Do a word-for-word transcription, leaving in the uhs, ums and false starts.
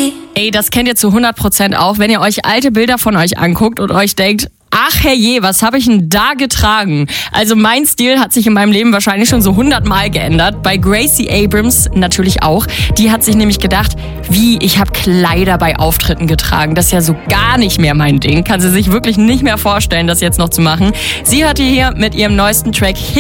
Ey, das kennt ihr zu hundert Prozent auch, wenn ihr euch alte Bilder von euch anguckt und euch denkt, ach herrje, was habe ich denn da getragen? Also mein Stil hat sich in meinem Leben wahrscheinlich schon so hundert Mal geändert. Bei Gracie Abrams natürlich auch. Die hat sich nämlich gedacht, wie, ich habe Kleider bei Auftritten getragen. Das ist ja so gar nicht mehr mein Ding. Kann sie sich wirklich nicht mehr vorstellen, das jetzt noch zu machen. Sie hört ihr hier mit ihrem neuesten Track